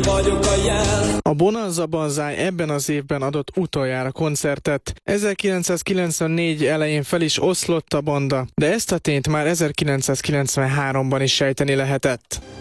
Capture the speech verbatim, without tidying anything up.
vagyok a jel. A Bonanza Banzai ebben az évben adott utoljára koncertet. ezerkilencszázkilencvennégy elején fel is oszlott a banda, de ezt a tényt már ezerkilencszázkilencvenháromban is sejteni lehetett.